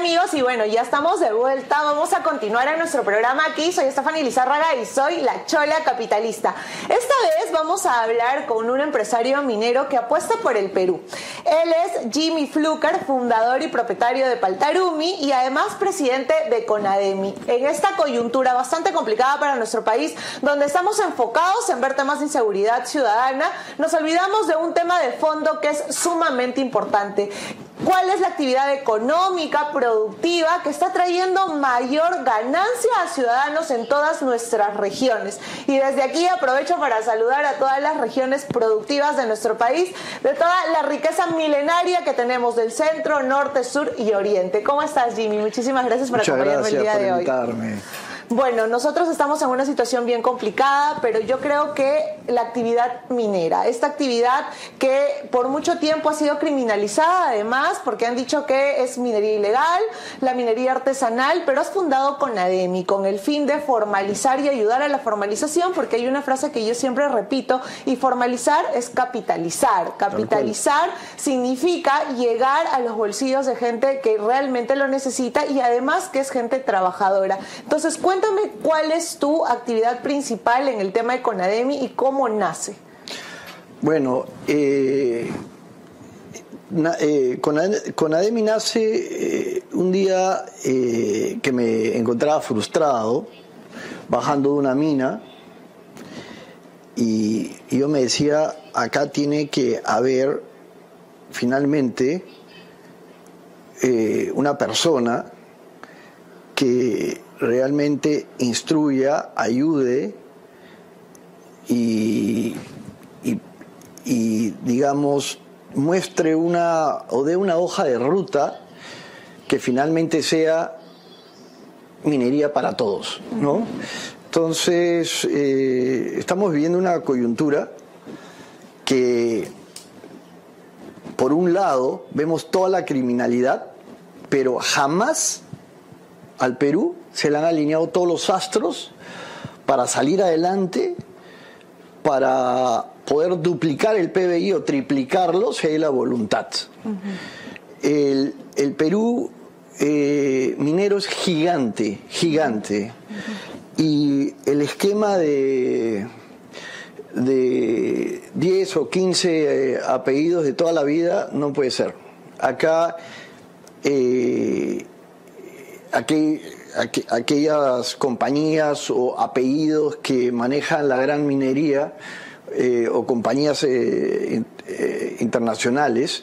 amigos? Y bueno, ya estamos de vuelta. Vamos a continuar en nuestro programa aquí. Soy Stephanie Lizárraga y soy la Chola Capitalista. Esta vez vamos a hablar con un empresario minero que apuesta por el Perú. Él es Jimmy Fluker, fundador y propietario de Paltarumi y además presidente de CONADEMI. En esta coyuntura bastante complicada para nuestro país, donde estamos enfocados en ver temas de inseguridad ciudadana, nos olvidamos de un tema de fondo que es sumamente importante. ¿Cuál es la actividad económica, productiva, que está trayendo mayor ganancia a ciudadanos en todas nuestras regiones? Y desde aquí aprovecho para saludar a todas las regiones productivas de nuestro país, de toda la riqueza milenaria que tenemos del centro, norte, sur y oriente. ¿Cómo estás, Jimmy? Muchísimas gracias por acompañarme el día de hoy. Muchas gracias por invitarme. Bueno, nosotros estamos en una situación bien complicada, pero yo creo que la actividad minera, esta actividad que por mucho tiempo ha sido criminalizada además, porque han dicho que es minería ilegal, la minería artesanal, pero has fundado CONADEMI con el fin de formalizar y ayudar a la formalización, porque hay una frase que yo siempre repito, y formalizar es capitalizar. Capitalizar significa llegar a los bolsillos de gente que realmente lo necesita y además que es gente trabajadora. Entonces, cuéntame cuál es tu actividad principal en el tema de CONADEMI y cómo nace. Bueno, CONADEMI nace un día que me encontraba frustrado bajando de una mina y yo me decía, acá tiene que haber finalmente una persona que realmente instruya, ayude y digamos muestre dé una hoja de ruta que finalmente sea minería para todos, ¿no? Entonces estamos viviendo una coyuntura que por un lado vemos toda la criminalidad, pero jamás al Perú se le han alineado todos los astros para salir adelante, para poder duplicar el PBI o triplicarlo si hay la voluntad. Uh-huh. El Perú minero es gigante. Uh-huh. Y el esquema de 10 o 15 apellidos de toda la vida no puede ser. Acá aquellas compañías o apellidos que manejan la gran minería o compañías internacionales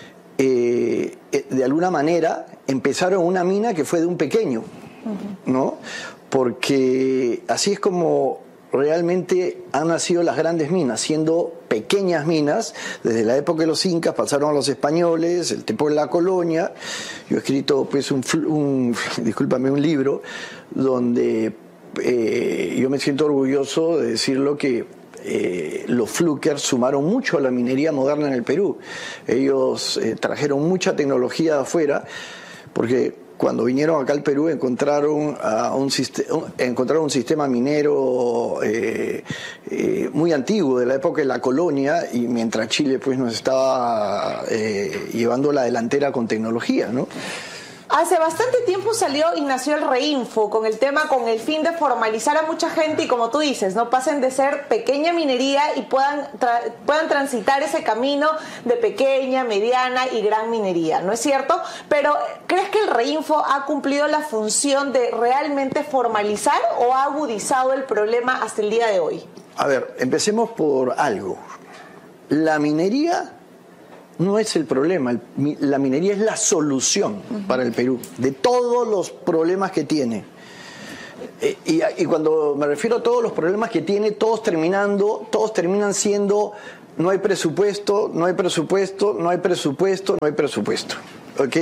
de alguna manera empezaron una mina que fue de un pequeño, ¿no? Porque así es como realmente han nacido las grandes minas, siendo pequeñas minas. Desde la época de los incas pasaron a los españoles, el tiempo de la colonia. Yo he escrito pues un libro donde yo me siento orgulloso de decirlo que los Fluker sumaron mucho a la minería moderna en el Perú. Ellos trajeron mucha tecnología de afuera, porque cuando vinieron acá al Perú encontraron un sistema minero muy antiguo, de la época de la colonia, y mientras Chile pues nos estaba llevando la delantera con tecnología, ¿no? Hace bastante tiempo salió y nació el Reinfo con el tema, con el fin de formalizar a mucha gente y, como tú dices, no pasen de ser pequeña minería y puedan transitar ese camino de pequeña, mediana y gran minería, ¿no es cierto? Pero ¿crees que el Reinfo ha cumplido la función de realmente formalizar o ha agudizado el problema hasta el día de hoy? A ver, empecemos por algo. La minería no es el problema, la minería es la solución para el Perú, de todos los problemas que tiene. Y cuando me refiero a todos los problemas que tiene, todos terminan siendo: no hay presupuesto, no hay presupuesto, no hay presupuesto, no hay presupuesto. ¿Ok?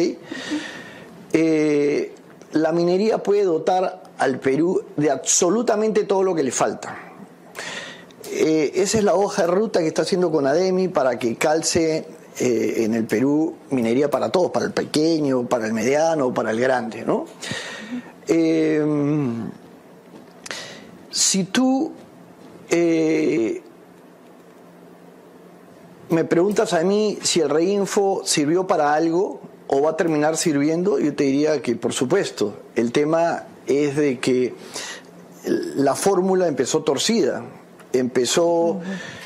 La minería puede dotar al Perú de absolutamente todo lo que le falta. Esa es la hoja de ruta que está haciendo CONADEMI para que calce en el Perú minería para todos, para el pequeño, para el mediano, para el grande, ¿no? Si tú me preguntas a mí si el Reinfo sirvió para algo o va a terminar sirviendo? Yo te diría que por supuesto. El tema es de que la fórmula empezó torcida, empezó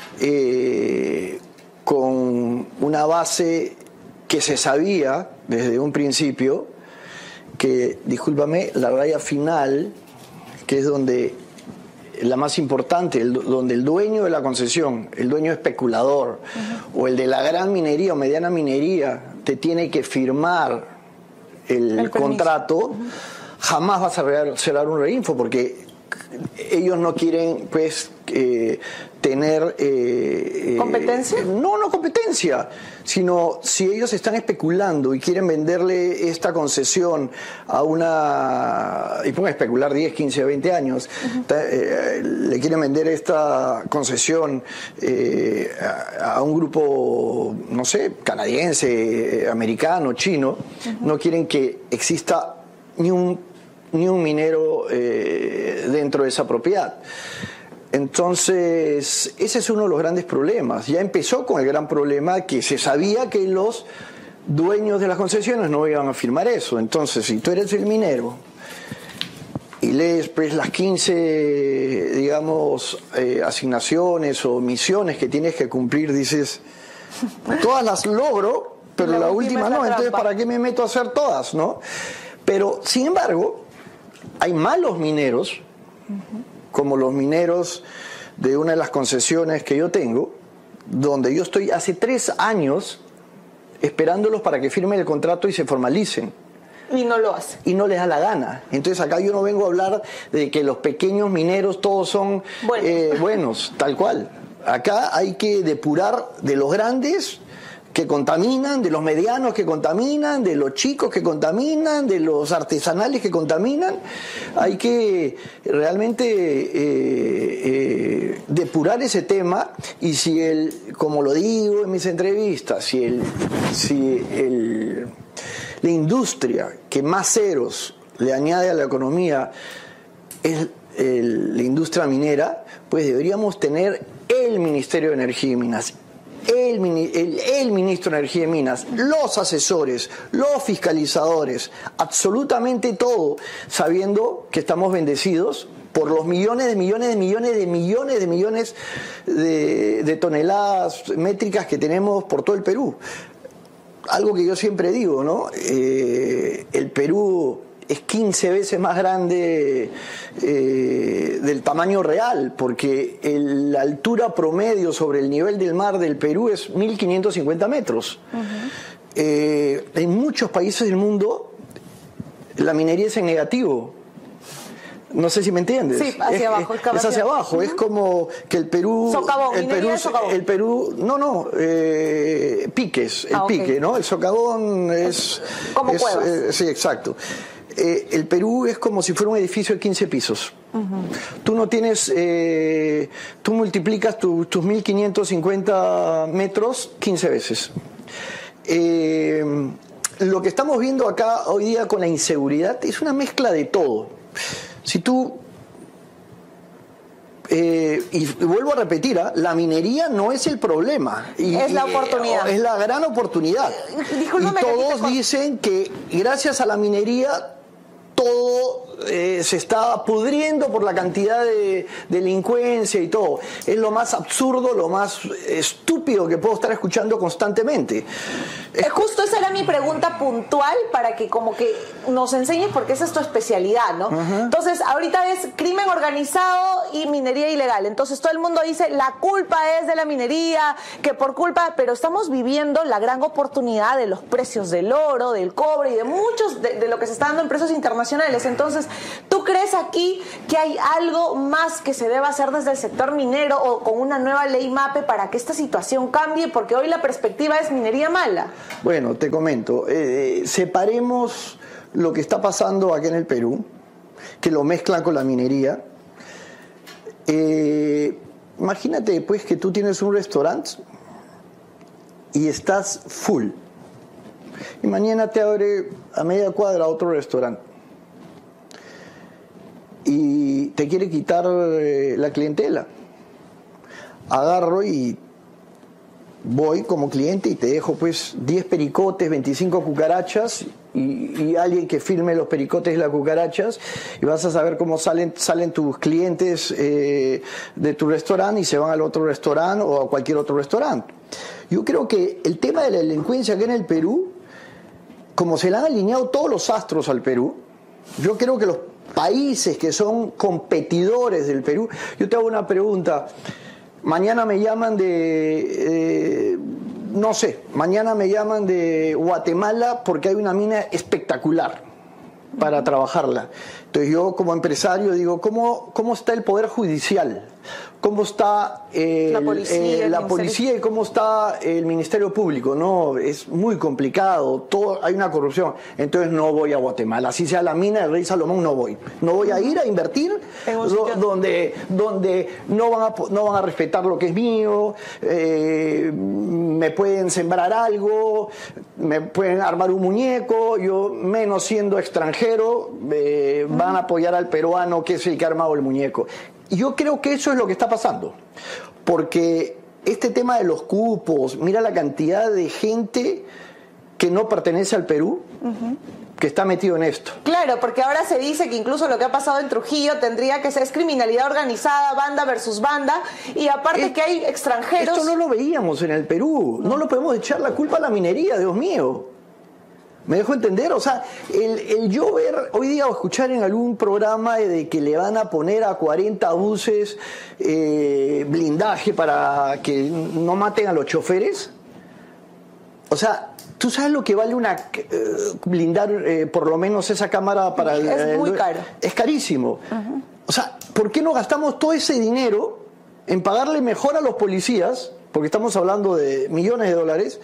con una base que se sabía desde un principio que, discúlpame, la raya final, que es donde la más importante, donde el dueño de la concesión, el dueño especulador, o el de la gran minería o mediana minería, te tiene que firmar el contrato, jamás vas a cerrar un reinfo, porque ellos no quieren, pues, tener... ¿competencia? No competencia, sino si ellos están especulando y quieren venderle esta concesión a una... y pongan a especular 10, 15, 20 años, le quieren vender esta concesión a un grupo, no sé, canadiense, americano, chino, no quieren que exista ni un minero dentro de esa propiedad. Entonces, ese es uno de los grandes problemas. Ya empezó con el gran problema que se sabía que los dueños de las concesiones no iban a firmar eso. Entonces, si tú eres el minero y lees, pues, las 15, digamos, asignaciones o misiones que tienes que cumplir, dices, todas las logro, pero la última no, entonces ¿para qué me meto a hacer todas, no? Pero, sin embargo, hay malos mineros, como los mineros de una de las concesiones que yo tengo, donde yo estoy hace 3 años esperándolos para que firmen el contrato y se formalicen. Y no lo hacen. Y no les da la gana. Entonces acá yo no vengo a hablar de que los pequeños mineros todos son buenos, tal cual. Acá hay que depurar de los grandes que contaminan, de los medianos que contaminan, de los chicos que contaminan, de los artesanales que contaminan. Hay que realmente depurar ese tema, y si como lo digo en mis entrevistas, la industria que más ceros le añade a la economía es la industria minera, pues deberíamos tener el Ministerio de Energía y Minas, el ministro de Energía y Minas, los asesores, los fiscalizadores, absolutamente todo, sabiendo que estamos bendecidos por los millones de toneladas métricas que tenemos por todo el Perú. Algo que yo siempre digo, ¿no? El Perú es 15 veces más grande del tamaño real, porque la altura promedio sobre el nivel del mar del Perú es 1.550 metros. En muchos países del mundo la minería es en negativo. No sé si me entiendes. Sí, hacia abajo. Es hacia abajo. Es como que el Perú... Socavón, el Perú... piques, el pique, ¿no? El socavón es... Como cuevas. Sí, exacto. El Perú es como si fuera un edificio de 15 pisos. Tú no tienes... tú multiplicas tus 1.550 metros 15 veces. Lo que estamos viendo acá hoy día con la inseguridad es una mezcla de todo. Si tú... y vuelvo a repetir, la minería no es el problema. Es la oportunidad. Es la gran oportunidad. Discúlpame, y todos dicen que gracias a la minería todo se está pudriendo por la cantidad de delincuencia y todo. Es lo más absurdo, lo más estúpido que puedo estar escuchando constantemente. Justo esa era mi pregunta puntual, para que como que nos enseñes, porque esa es tu especialidad, ¿no? Entonces, ahorita es crimen organizado y minería ilegal. Entonces, todo el mundo dice, la culpa es de la minería, que por culpa... Pero estamos viviendo la gran oportunidad de los precios del oro, del cobre y de muchos, de lo que se está dando en precios internacionales. Entonces, ¿tú crees aquí que hay algo más que se deba hacer desde el sector minero o con una nueva ley MAPE para que esta situación cambie? Porque hoy la perspectiva es minería mala. Bueno, te comento, separemos lo que está pasando aquí en el Perú, que lo mezclan con la minería. Imagínate, pues, que tú tienes un restaurante y estás full, y mañana te abre a media cuadra otro restaurante y te quiere quitar la clientela. Agarro y voy como cliente y te dejo pues 10 pericotes, 25 cucarachas y alguien que filme los pericotes y las cucarachas, y vas a saber cómo salen tus clientes de tu restaurante y se van al otro restaurante o a cualquier otro restaurante. Yo creo que el tema de la delincuencia aquí en el Perú, como se le han alineado todos los astros al Perú, yo creo que los países que son competidores del Perú, yo te hago una pregunta. Mañana me llaman mañana me llaman de Guatemala porque hay una mina espectacular para trabajarla. Entonces yo como empresario digo, ¿cómo está el Poder Judicial? ¿Cómo está la policía y cómo está el Ministerio Público? No, es muy complicado, hay una corrupción. Entonces no voy a Guatemala, así sea la mina del Rey Salomón, no voy a ir a invertir donde no van a respetar lo que es mío, me pueden sembrar algo, me pueden armar un muñeco, yo menos siendo extranjero, van a apoyar al peruano que es el que ha armado el muñeco. Y yo creo que eso es lo que está pasando, porque este tema de los cupos, mira la cantidad de gente que no pertenece al Perú, que está metido en esto. Claro, porque ahora se dice que incluso lo que ha pasado en Trujillo tendría que ser criminalidad organizada, banda versus banda, y aparte que hay extranjeros... Esto no lo veíamos en el Perú, no lo podemos echar la culpa a la minería, Dios mío. ¿Me dejo entender? O sea, el yo ver hoy día o escuchar en algún programa de que le van a poner a 40 buses blindaje para que no maten a los choferes. O sea, ¿tú sabes lo que vale blindar por lo menos esa cámara para es muy caro. Es carísimo. O sea, ¿por qué no gastamos todo ese dinero en pagarle mejor a los policías? Porque estamos hablando de millones de dólares.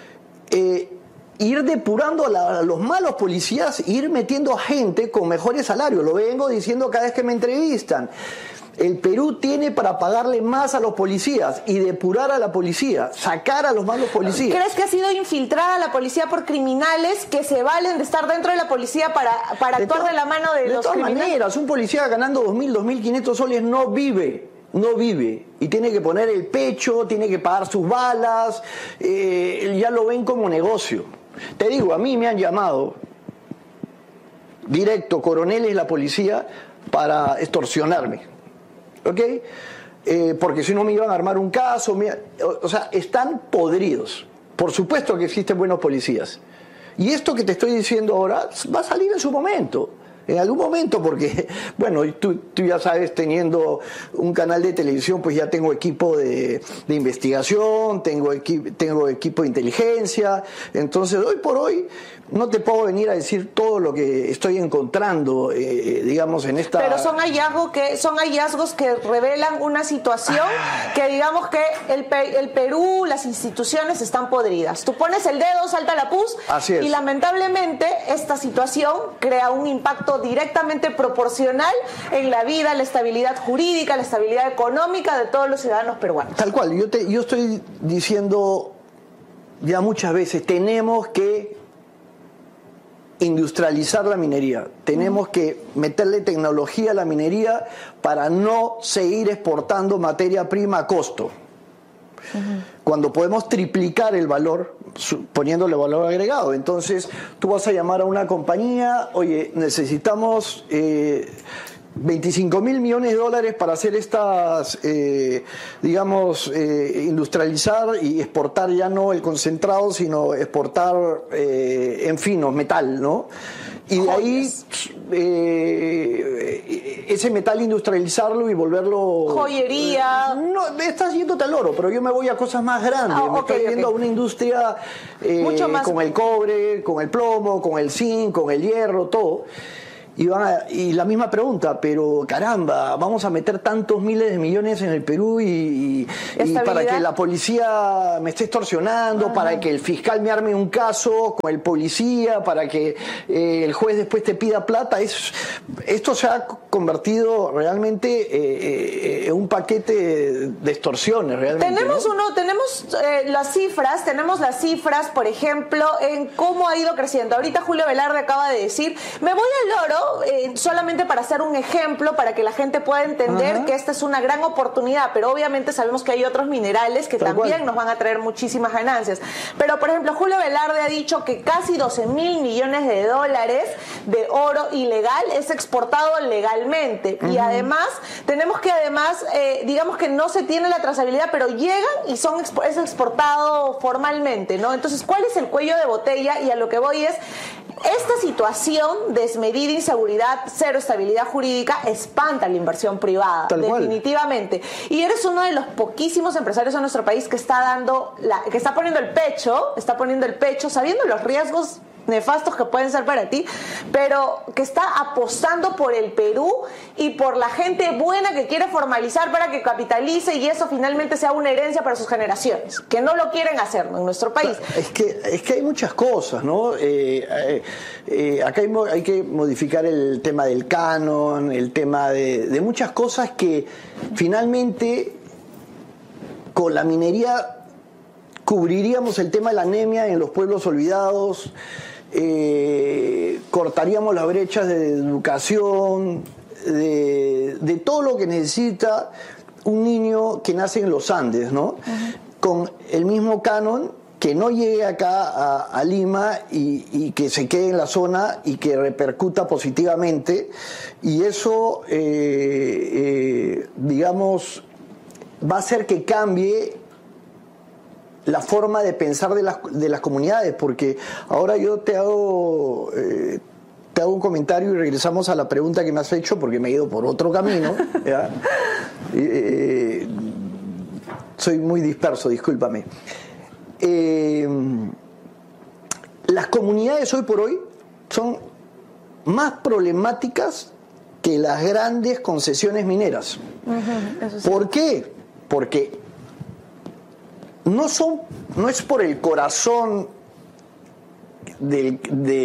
Ir depurando a los malos policías, ir metiendo a gente con mejores salarios. Lo vengo diciendo cada vez que me entrevistan. El Perú tiene para pagarle más a los policías y depurar a la policía, sacar a los malos policías. ¿Crees que ha sido infiltrada la policía por criminales que se valen de estar dentro de la policía para actuar de la mano de los criminales? De todas maneras, un policía ganando 2.000, 2.500 soles no vive. Y tiene que poner el pecho, tiene que pagar sus balas, ya lo ven como negocio. Te digo, a mí me han llamado directo coroneles de la policía para extorsionarme, ¿ok? Porque si no me iban a armar un caso, o sea, están podridos. Por supuesto que existen buenos policías. Y esto que te estoy diciendo ahora va a salir en su momento. En algún momento, porque, bueno, tú ya sabes, teniendo un canal de televisión, pues ya tengo equipo de investigación, tengo equipo de inteligencia, entonces hoy por hoy no te puedo venir a decir todo lo que estoy encontrando, digamos, en esta... Pero son hallazgos que revelan una situación que digamos que el Perú, las instituciones están podridas. Tú pones el dedo, salta la pus, así es. Y lamentablemente esta situación crea un impacto directamente proporcional en la vida, la estabilidad jurídica, la estabilidad económica de todos los ciudadanos peruanos. Tal cual, yo estoy diciendo ya muchas veces, tenemos que industrializar la minería, tenemos que meterle tecnología a la minería para no seguir exportando materia prima a costo. Cuando podemos triplicar el valor poniéndole valor agregado. Entonces tú vas a llamar a una compañía, oye, necesitamos 25 mil millones de dólares para hacer estas, industrializar y exportar ya no el concentrado, sino exportar en finos, metal, ¿no? Y de ahí ese metal industrializarlo y volverlo... Joyería. No, estás yéndote al oro, pero yo me voy a cosas más grandes. Me estoy yendo a una industria mucho más... con el cobre, con el plomo, con el zinc, con el hierro, todo. Y la misma pregunta, pero caramba, vamos a meter tantos miles de millones en el Perú y para que la policía me esté extorsionando, para que el fiscal me arme un caso con el policía, para que el juez después te pida plata. Esto se ha convertido realmente en un paquete de extorsiones, realmente. Tenemos las cifras, por ejemplo, en cómo ha ido creciendo. Ahorita Julio Velarde acaba de decir, me voy al oro solamente para hacer un ejemplo, para que la gente pueda entender que esta es una gran oportunidad, pero obviamente sabemos que hay otros minerales que también nos van a traer muchísimas ganancias. Pero, por ejemplo, Julio Velarde ha dicho que casi 12.000 millones de dólares de oro ilegal es exportado legalmente. Y además, tenemos que digamos que no se tiene la trazabilidad, pero llegan y es exportado formalmente, ¿no? Entonces, ¿cuál es el cuello de botella? Y a lo que voy es, esta situación, desmedida inseguridad, cero estabilidad jurídica, espanta la inversión privada, definitivamente. Y eres uno de los poquísimos empresarios en nuestro país que está poniendo el pecho, sabiendo los riesgos nefastos que pueden ser para ti, pero que está apostando por el Perú y por la gente buena que quiere formalizar para que capitalice y eso finalmente sea una herencia para sus generaciones, que no lo quieren hacer en nuestro país. Es que hay muchas cosas, ¿no? Acá hay que modificar el tema del canon, el tema de muchas cosas que finalmente con la minería cubriríamos el tema de la anemia en los pueblos olvidados, cortaríamos las brechas de educación, de todo lo que necesita un niño que nace en los Andes, ¿no? Con el mismo canon, que no llegue acá a Lima y que se quede en la zona y que repercuta positivamente, y eso digamos va a hacer que cambie la forma de pensar de las comunidades, porque ahora yo te hago un comentario y regresamos a la pregunta que me has hecho, porque me he ido por otro camino, ¿ya? Soy muy disperso, discúlpame. Las comunidades hoy por hoy son más problemáticas que las grandes concesiones mineras. Eso sí. ¿Por qué? Porque no es por el corazón del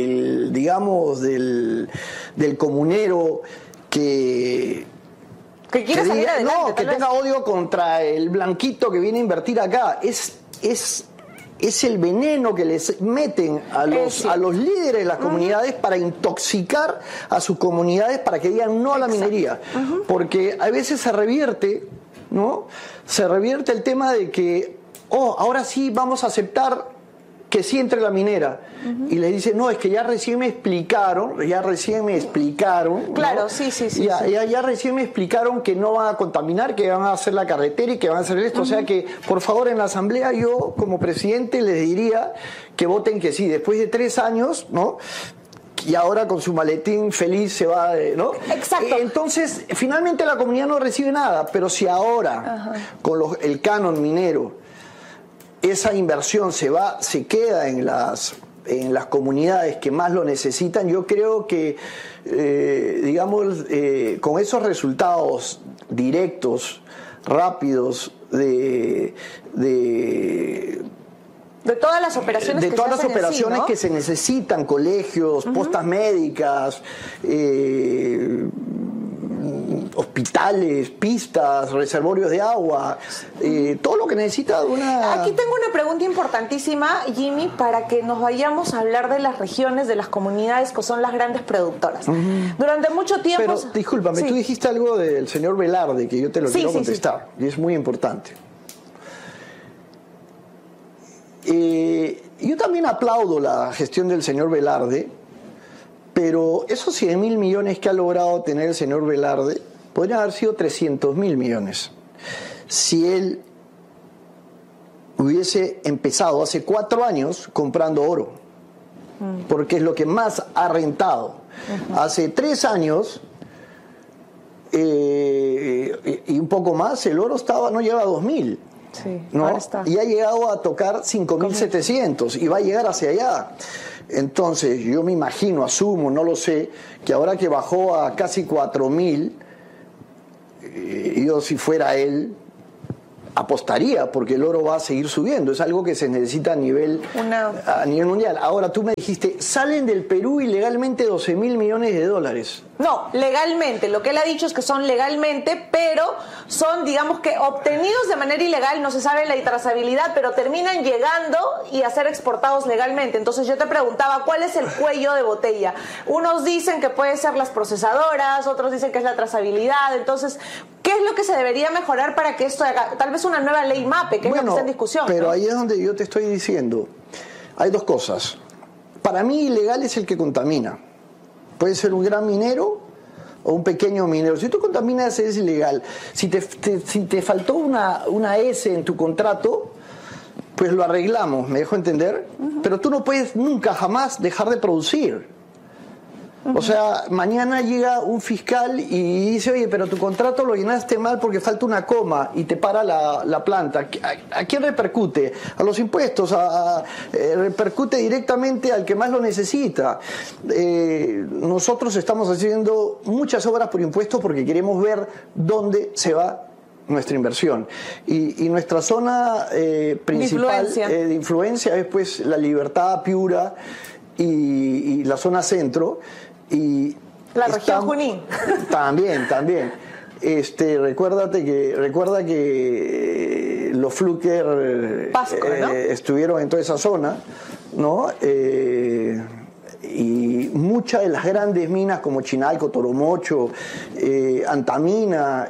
comunero que quiere salir adelante, no, que tenga odio contra el blanquito que viene a invertir acá. Es el veneno que les meten a los líderes de las comunidades para intoxicar a sus comunidades para que digan no a la minería. Porque a veces se revierte, ¿no? Se revierte el tema de que ahora sí vamos a aceptar que sí entre la minera. Y le dice, no, es que ya recién me explicaron. Claro, ¿no? sí. Ya recién me explicaron que no van a contaminar, que van a hacer la carretera y que van a hacer esto. O sea que, por favor, en la asamblea yo, como presidente, les diría que voten que sí. Después de 3 años, ¿no? Y ahora con su maletín feliz se va, ¿no? Exacto. Entonces, finalmente la comunidad no recibe nada. Pero si ahora, con el canon minero, esa inversión se queda en las comunidades que más lo necesitan, yo creo que, digamos, con esos resultados directos, rápidos, de todas las operaciones que se necesitan, colegios, postas médicas, hospitales, pistas, reservorios de agua, todo lo que necesita una... Aquí tengo una pregunta importantísima, Jimmy, para que nos vayamos a hablar de las regiones, de las comunidades que son las grandes productoras. Durante mucho tiempo... Pero, discúlpame, tú dijiste algo del señor Velarde, que yo te lo quiero contestar, y es muy importante. Yo también aplaudo la gestión del señor Velarde, pero esos 100.000 millones que ha logrado tener el señor Velarde podrían haber sido 300.000 millones si él hubiese empezado hace 4 años comprando oro, porque es lo que más ha rentado. Hace 3 años y un poco más, el oro no llegaba a 2.000. Sí, ¿no? ahora está. Y ha llegado a tocar 5.700 y va a llegar hacia allá. Entonces yo me imagino, asumo, no lo sé, que ahora que bajó a casi 4.000, yo si fuera él apostaría porque el oro va a seguir subiendo. Es algo que se necesita a nivel mundial. Ahora, tú me dijiste, salen del Perú ilegalmente 12.000 millones de dólares. No, legalmente. Lo que él ha dicho es que son legalmente, pero son, digamos que, obtenidos de manera ilegal, no se sabe la trazabilidad, pero terminan llegando y a ser exportados legalmente. Entonces yo te preguntaba, ¿cuál es el cuello de botella? Unos dicen que puede ser las procesadoras, otros dicen que es la trazabilidad. Entonces, ¿qué es lo que se debería mejorar para que esto haga? Tal vez una nueva ley MAPE, que es lo que está en discusión. Pero ¿no? ahí es donde yo te estoy diciendo, hay dos cosas. Para mí, ilegal es el que contamina. Puede ser un gran minero o un pequeño minero. Si tú contaminas, es ilegal. Si te faltó una S en tu contrato, pues lo arreglamos, ¿me dejo entender? Pero tú no puedes nunca, jamás dejar de producir. O sea, mañana llega un fiscal y dice, oye, pero tu contrato lo llenaste mal porque falta una coma y te para la planta. ¿A quién repercute? A los impuestos, repercute directamente al que más lo necesita. Nosotros estamos haciendo muchas obras por impuestos porque queremos ver dónde se va nuestra inversión. Y nuestra zona principal de influencia es pues la Libertad, Piura y la zona centro. Y la región Junín. También. Recuerda que los Fluker Pasco, ¿no? estuvieron en toda esa zona, ¿no? Y muchas de las grandes minas como Chinalco, Toromocho, Antamina,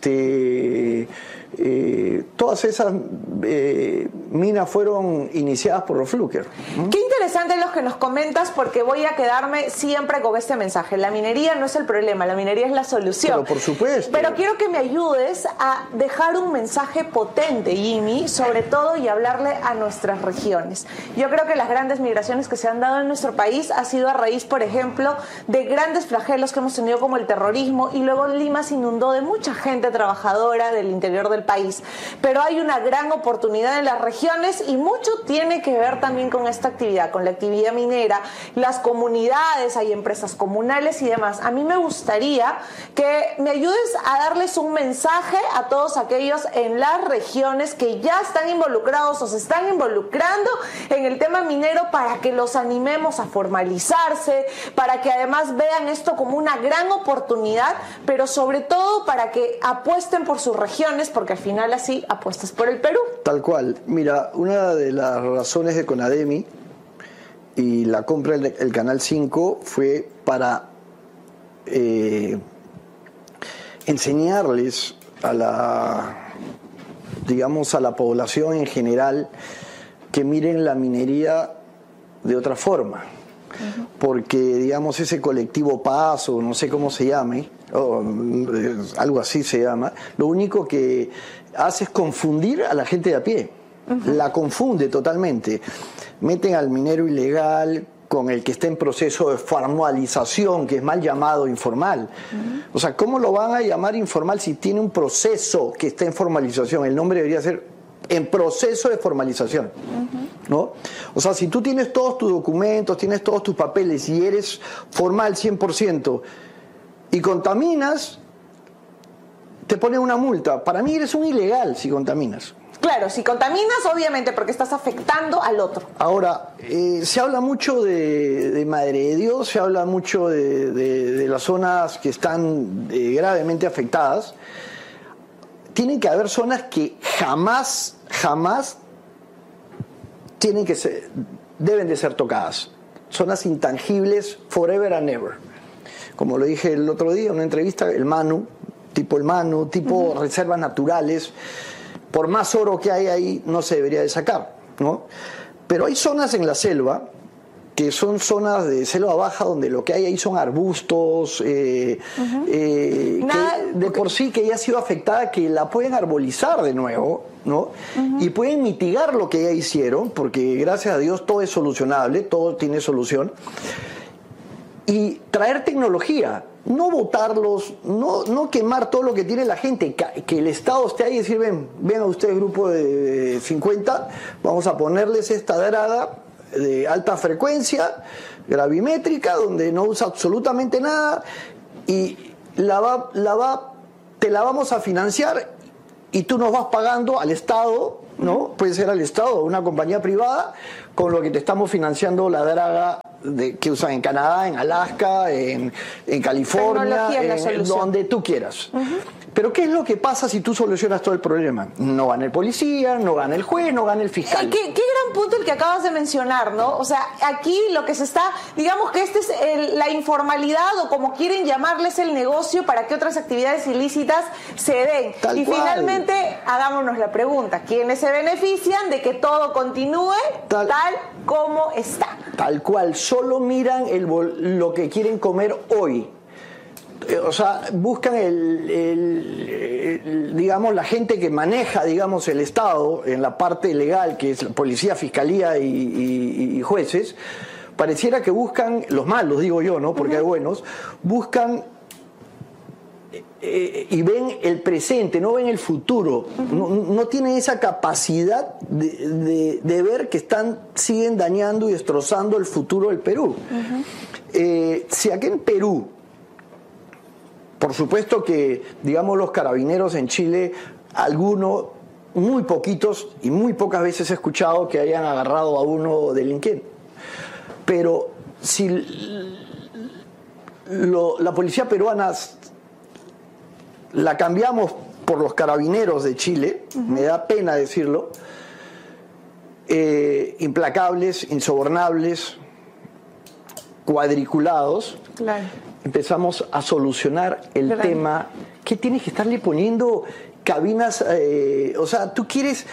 todas esas minas fueron iniciadas por los Fluker. Qué interesante los que nos comentas, porque voy a quedarme siempre con este mensaje. La minería no es el problema, la minería es la solución. Pero por supuesto. Pero quiero que me ayudes a dejar un mensaje potente, Jimmy, sobre todo, y hablarle a nuestras regiones. Yo creo que las grandes migraciones que se han dado en nuestro país ha sido a raíz, por ejemplo, de grandes flagelos que hemos tenido como el terrorismo, y luego Lima se inundó de mucha gente trabajadora del interior del país. Pero hay una gran oportunidad en las regiones y mucho tiene que ver también con esta actividad, con la actividad minera, las comunidades, hay empresas comunales y demás. A mí me gustaría que me ayudes a darles un mensaje a todos aquellos en las regiones que ya están involucrados o se están involucrando en el tema minero, para que los animemos a formalizarse, para que además vean esto como una gran oportunidad, pero sobre todo para que apuesten por sus regiones, porque al final así apuestas por el Perú. Tal cual. Mira, una de las razones de Conademi y la compra del Canal 5 fue para enseñarles a la población en general que miren la minería de otra forma. Porque, digamos, ese colectivo Paz, o no sé cómo se llame, o algo así se llama, lo único que hace es confundir a la gente de a pie. La confunde totalmente. Meten al minero ilegal con el que está en proceso de formalización, que es mal llamado informal. O sea, ¿cómo lo van a llamar informal si tiene un proceso que está en formalización? El nombre debería ser en proceso de formalización, ¿no? O sea, si tú tienes todos tus documentos, tienes todos tus papeles y eres formal 100% y contaminas, te ponen una multa. Para mí eres un ilegal si contaminas. Claro, si contaminas, obviamente, porque estás afectando al otro. Ahora, se habla mucho de Madre de Dios, se habla mucho de las zonas que están gravemente afectadas. Tienen que haber zonas que jamás deben de ser tocadas. Zonas intangibles, forever and ever. Como lo dije el otro día en una entrevista, el Manu, tipo reservas naturales. Por más oro que hay ahí, no se debería de sacar, ¿no? Pero hay zonas en la selva que son zonas de selva baja donde lo que hay ahí son arbustos, que de por sí que ya ha sido afectada, que la pueden arbolizar de nuevo, ¿no? Y pueden mitigar lo que ya hicieron, porque gracias a Dios todo es solucionable, todo tiene solución. Y traer tecnología, no botarlos, no quemar todo lo que tiene la gente, que el Estado esté ahí y decir, ven a ustedes, grupo de 50, vamos a ponerles esta grada de alta frecuencia, gravimétrica, donde no usa absolutamente nada, y te la vamos a financiar y tú nos vas pagando al Estado, ¿no? Puede ser al Estado o una compañía privada, con lo que te estamos financiando la draga que usan en Canadá, en Alaska, en California, donde tú quieras. Pero ¿qué es lo que pasa si tú solucionas todo el problema? No gana el policía, no gana el juez, no gana el fiscal. Qué gran punto el que acabas de mencionar, ¿no? O sea, aquí lo que se está, digamos que este es la informalidad, o como quieren llamarles, el negocio para que otras actividades ilícitas se den. Y finalmente, hagámonos la pregunta, ¿quiénes se benefician de que todo continúe tal como está? Tal cual, solo miran lo que quieren comer hoy. O sea, buscan digamos, la gente que maneja, digamos, el Estado en la parte legal, que es la policía, fiscalía y jueces. Pareciera que buscan, los malos digo yo, ¿no? Porque hay buenos, buscan y ven el presente, no ven el futuro. No tienen esa capacidad de ver que siguen dañando y destrozando el futuro del Perú. Si aquí en Perú, por supuesto que, digamos, los carabineros en Chile, algunos, muy poquitos y muy pocas veces he escuchado que hayan agarrado a uno delincuente. Pero si la policía peruana la cambiamos por los carabineros de Chile, me da pena decirlo, implacables, insobornables, cuadriculados, claro, empezamos a solucionar el tema. ¿Qué tienes que estarle poniendo cabinas? O sea, tú quieres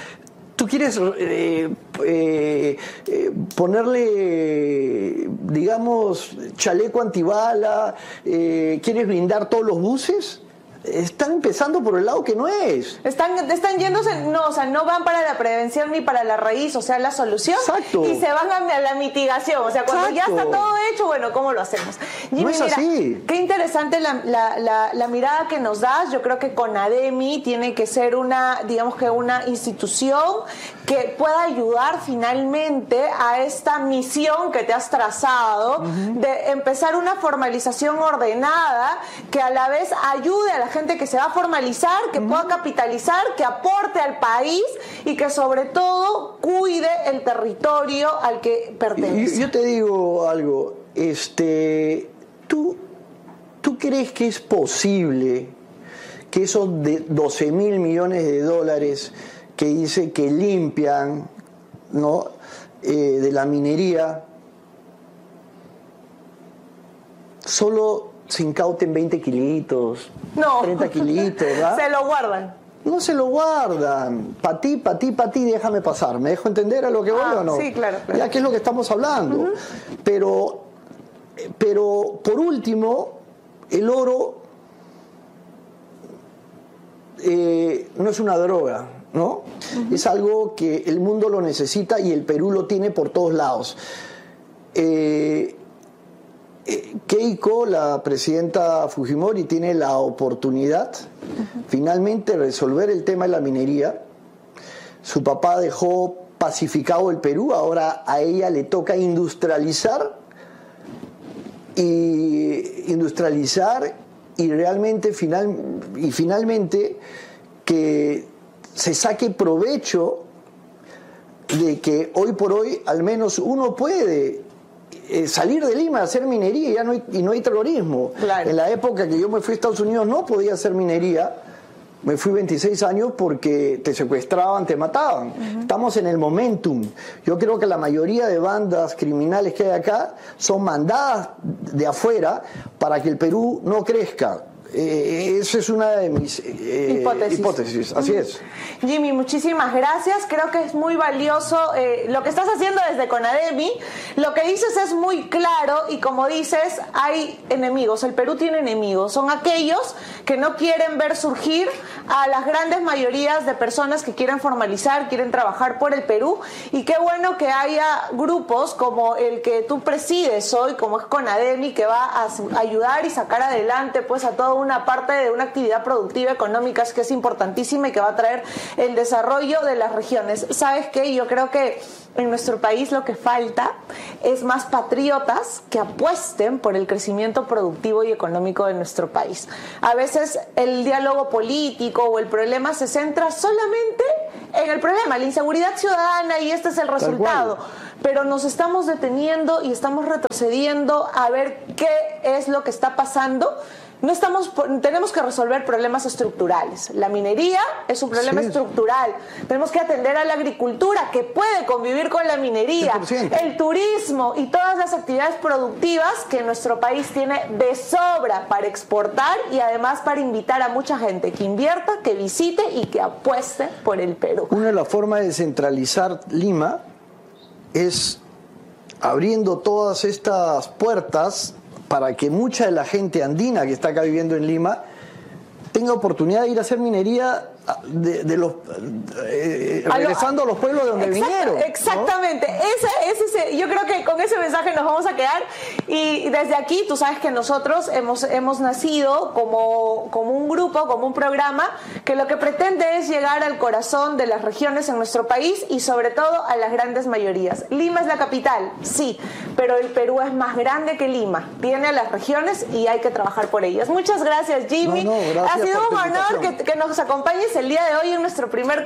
ponerle, digamos, chaleco antibala, quieres blindar todos los buses. Están empezando por el lado que no es. Están yéndose, no, o sea, no van para la prevención ni para la raíz, o sea, la solución. Exacto. Y se van a la mitigación, o sea, cuando ya está todo hecho, bueno, ¿cómo lo hacemos? Jimmy, no es así. Mira, qué interesante la mirada que nos das. Yo creo que CONADEMI tiene que ser una institución que pueda ayudar finalmente a esta misión que te has trazado, de empezar una formalización ordenada que a la vez ayude a la gente que se va a formalizar, que pueda capitalizar, que aporte al país y que sobre todo cuide el territorio al que pertenece. Yo te digo algo, ¿tú crees que es posible que esos de 12.000 millones de dólares que dice que limpian, ¿no?, de la minería, solo se incauten 20 kilitos, no, 30 kilitos, ¿verdad? Se lo guardan. No se lo guardan. Pa' ti, déjame pasar. ¿Me dejo entender a lo que voy o no? Sí, claro. Ya que es lo que estamos hablando. Pero por último, el oro no es una droga, ¿no? Es algo que el mundo lo necesita y el Perú lo tiene por todos lados. Keiko, la presidenta Fujimori, tiene la oportunidad finalmente de resolver el tema de la minería. Su papá dejó pacificado el Perú, ahora a ella le toca industrializar y realmente finalmente que se saque provecho de que hoy por hoy al menos uno puede salir de Lima a hacer minería y no hay terrorismo. Claro. En la época que yo me fui a Estados Unidos no podía hacer minería. Me fui 26 años porque te secuestraban, te mataban. Estamos en el momentum. Yo creo que la mayoría de bandas criminales que hay acá son mandadas de afuera para que el Perú no crezca. Esa es una de mis hipótesis. Así es. Jimmy, muchísimas gracias. Creo que es muy valioso lo que estás haciendo desde CONADEMI. Lo que dices es muy claro y como dices, hay enemigos. El Perú tiene enemigos. Son aquellos que no quieren ver surgir a las grandes mayorías de personas que quieren formalizar, quieren trabajar por el Perú. Y qué bueno que haya grupos como el que tú presides hoy, como es CONADEMI, que va a ayudar y sacar adelante pues a todo una parte de una actividad productiva económica que es importantísima y que va a traer el desarrollo de las regiones. ¿Sabes qué? Yo creo que en nuestro país lo que falta es más patriotas que apuesten por el crecimiento productivo y económico de nuestro país. A veces el diálogo político o el problema se centra solamente en el problema, la inseguridad ciudadana, y este es el resultado. Pero nos estamos deteniendo y estamos retrocediendo a ver qué es lo que está pasando. Tenemos que resolver problemas estructurales. La minería es un problema estructural. Tenemos que atender a la agricultura, que puede convivir con la minería, 100%. El turismo y todas las actividades productivas que nuestro país tiene de sobra para exportar y además para invitar a mucha gente que invierta, que visite y que apueste por el Perú. Una de las formas de centralizar Lima es abriendo todas estas puertas para que mucha de la gente andina que está acá viviendo en Lima tenga oportunidad de ir a hacer minería regresando a los pueblos de donde vinieron. Exactamente, ¿no? Yo creo que con ese mensaje nos vamos a quedar, y desde aquí tú sabes que nosotros hemos nacido como un grupo, como un programa que lo que pretende es llegar al corazón de las regiones en nuestro país y sobre todo a las grandes mayorías. Lima es la capital, sí, pero el Perú es más grande que Lima, tiene a las regiones y hay que trabajar por ellas. Muchas gracias, Jimmy. Gracias, ha sido un honor que nos acompañes el día de hoy en nuestro primer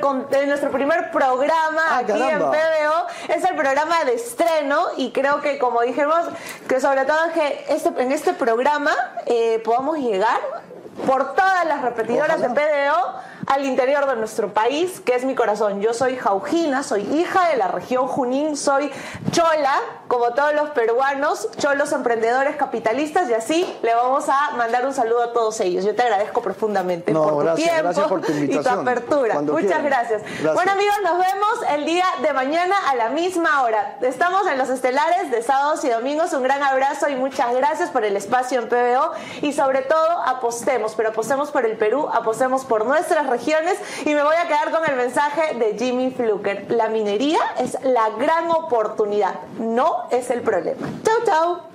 programa aquí en PBO. Es el programa de estreno y creo que, como dijimos, que sobre todo que en este programa podamos llegar por todas las repetidoras de PBO al interior de nuestro país, que es mi corazón. Yo soy Jaujina, soy hija de la región Junín, soy chola, como todos los peruanos, cholos emprendedores capitalistas, y así le vamos a mandar un saludo a todos ellos. Yo te agradezco profundamente por tu tiempo por tu y tu apertura. Muchas gracias. Bueno, amigos, nos vemos el día de mañana a la misma hora. Estamos en los estelares de sábados y domingos. Un gran abrazo y muchas gracias por el espacio en PBO, y sobre todo apostemos por el Perú, apostemos por nuestras regiones, y me voy a quedar con el mensaje de Jimmy Fluker. La minería es la gran oportunidad, no es el problema. Chau, chau.